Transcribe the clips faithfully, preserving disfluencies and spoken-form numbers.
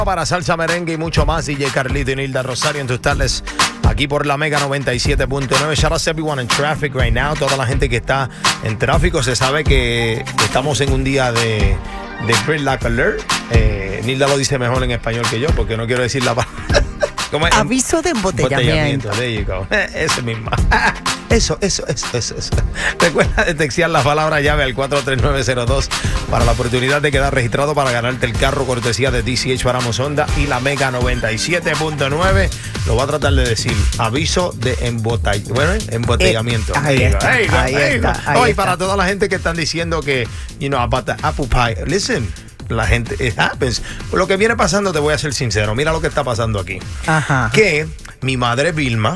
Para salsa, merengue y mucho más, D J Carlito y Nilda Rosario en tus tardes aquí por la Mega noventa y siete punto nueve. Shout out to everyone in traffic right now. Toda la gente que está en tráfico, se sabe que estamos en un día de, de gridlock alert. Eh, Nilda lo dice mejor en español que yo porque no quiero decir la palabra. Aviso de embotellamiento. embotellamiento. There you go. Ese mismo. Eso, eso, eso, eso, eso. Recuerda de textear la palabra llave al cuatro tres nueve cero dos para la oportunidad de quedar registrado para ganarte el carro cortesía de D C H Paramos Honda y la Mega noventa y siete punto nueve. Lo voy a tratar de decir. Aviso de embotell bueno, embotellamiento. Eh, ahí, está, ahí, ahí, ahí está, está. ahí Oh, y está. para toda la gente que están diciendo que, you know, about the apple pie. Listen. La gente, it happens. Lo que viene pasando, te voy a ser sincero. Mira lo que está pasando aquí. Ajá. Que mi madre Vilma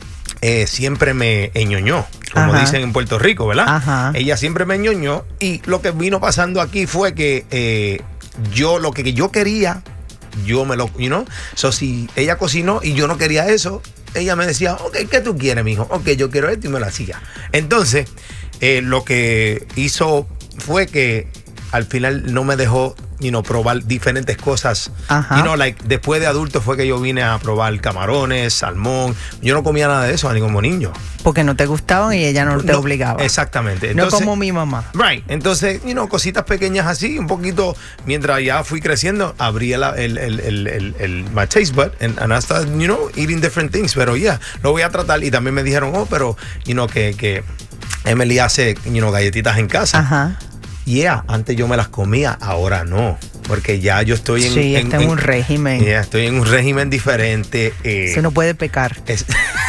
eh, siempre me ñoñó, como Ajá. dicen en Puerto Rico, ¿verdad? Ajá. Ella siempre me ñoñó. Y lo que vino pasando aquí fue que eh, yo, lo que yo quería, yo me lo, you know. So, si ella cocinó y yo no quería eso, ella me decía, ok, ¿qué tú quieres, mijo? Ok, yo quiero esto y me lo hacía. Entonces, eh, lo que hizo fue que al final no me dejó, you know, probar diferentes cosas. Ajá. You know, like, después de adulto fue que yo vine a probar camarones, salmón. Yo no comía nada de eso ni como niño. Porque no te gustaban y ella no te No, obligaba. Exactamente. No Entonces, como mi mamá. Right. Entonces, you know, cositas pequeñas así, un poquito, mientras ya fui creciendo, abrí el, el, el, el, el, el my taste bud and, and I started, you know, eating different things. Pero ya, yeah, lo voy a tratar. Y también me dijeron, oh, pero, you know, que, que Emily hace, you know, galletitas en casa. Ajá. Yeah, antes yo me las comía, ahora no. Porque ya yo estoy en, Sí, en, está en, en un régimen. Yeah, estoy en un régimen diferente. Eh, Eso no puede pecar. es,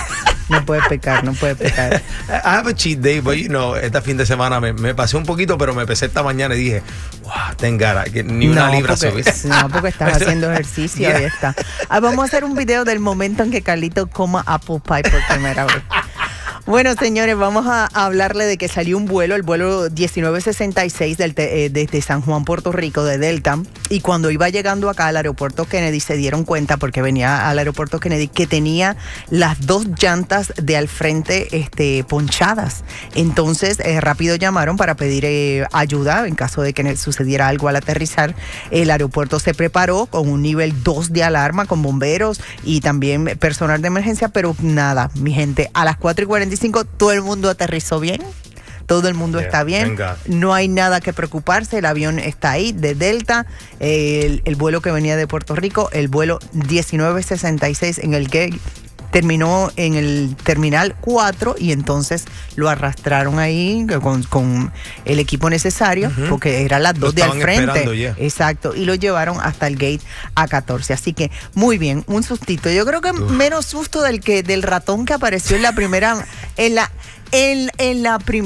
No puede pecar, no puede pecar. I have a cheat day, but you know, este fin de semana me, me pasé un poquito, pero me pesé esta mañana y dije, wow, ten gara, que ni una no, libra porque, subí. no, porque estás haciendo ejercicio. Yeah. Ahí está. Ah, vamos a hacer un video del momento en que Carlito coma apple pie por primera vez. Bueno, señores, vamos a hablarle de que salió un vuelo, el vuelo diecinueve sesenta y seis del te, eh, desde San Juan, Puerto Rico, de Delta. Y cuando iba llegando acá al aeropuerto Kennedy, se dieron cuenta, porque venía al aeropuerto Kennedy, que tenía las dos llantas de al frente este, ponchadas. Entonces, eh, rápido llamaron para pedir eh, ayuda en caso de que sucediera algo al aterrizar. El aeropuerto se preparó con un nivel dos de alarma, con bomberos y también personal de emergencia, pero nada, mi gente, a las cuatro y cuarenta y cinco todo el mundo aterrizó bien. Todo el mundo Yeah, está bien, thank God. no hay nada que preocuparse, el avión está ahí de Delta, eh, el, el vuelo que venía de Puerto Rico, el vuelo diecinueve sesenta y seis en el que terminó en el terminal cuatro y entonces lo arrastraron ahí con, con el equipo necesario, uh-huh. porque eran las dos de al frente. Yeah. Exacto, y lo llevaron hasta el gate A catorce. Así que muy bien, un sustito. Yo creo que Uf. menos susto del que del ratón que apareció en la primera, en la, en, en la primera.